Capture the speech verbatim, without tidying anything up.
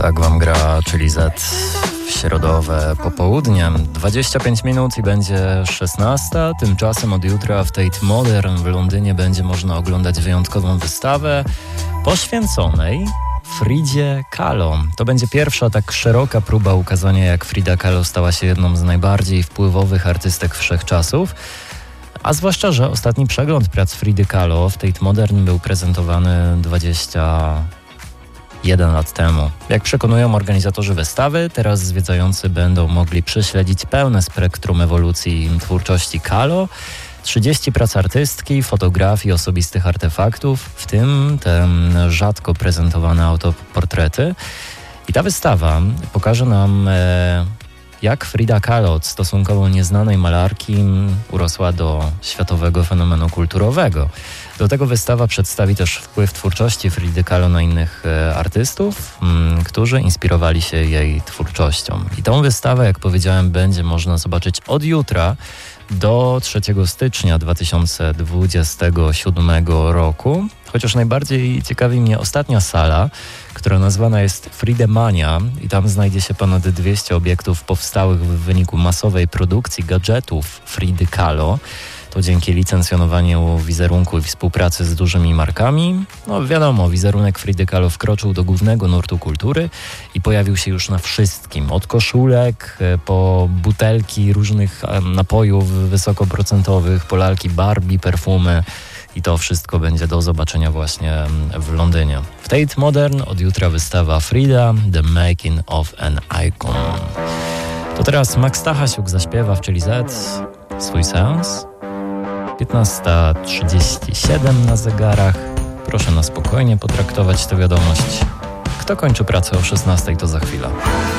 Tak wam gra, czyli Z w środowe popołudnie. dwadzieścia pięć minut i będzie szesnasta. Tymczasem od jutra w Tate Modern w Londynie będzie można oglądać wyjątkową wystawę poświęconej Fridzie Kahlo. To będzie pierwsza tak szeroka próba ukazania, jak Frida Kahlo stała się jedną z najbardziej wpływowych artystek wszechczasów. A zwłaszcza, że ostatni przegląd prac Fridy Kahlo w Tate Modern był prezentowany dwadzieścia jeden lat temu. Jak przekonują organizatorzy wystawy, teraz zwiedzający będą mogli prześledzić pełne spektrum ewolucji twórczości Kahlo, trzydzieści prac artystki, fotografii, osobistych artefaktów, w tym te rzadko prezentowane autoportrety. I ta wystawa pokaże nam, e, jak Frida Kahlo od stosunkowo nieznanej malarki urosła do światowego fenomenu kulturowego. Do tego wystawa przedstawi też wpływ twórczości Fridy Kahlo na innych e, artystów, m, którzy inspirowali się jej twórczością. I tą wystawę, jak powiedziałem, będzie można zobaczyć od jutra do trzeciego stycznia dwa tysiące dwudziestego siódmego roku. Chociaż najbardziej ciekawi mnie ostatnia sala, która nazwana jest Fridemania i tam znajdzie się ponad dwieście obiektów powstałych w wyniku masowej produkcji gadżetów Fridy Kahlo. To dzięki licencjonowaniu wizerunku i współpracy z dużymi markami. No wiadomo, wizerunek Fridy Kahlo wkroczył do głównego nurtu kultury i pojawił się już na wszystkim. Od koszulek po butelki różnych napojów wysokoprocentowych, po lalki Barbie, perfumy. I to wszystko będzie do zobaczenia właśnie w Londynie. W Tate Modern od jutra wystawa Frida, The Making of an Icon. To teraz Max Stachasiuk zaśpiewa w Czyli Z swój seans. piętnasta trzydzieści siedem na zegarach. Proszę na spokojnie potraktować tę wiadomość. Kto kończy pracę o szesnastej, to za chwilę.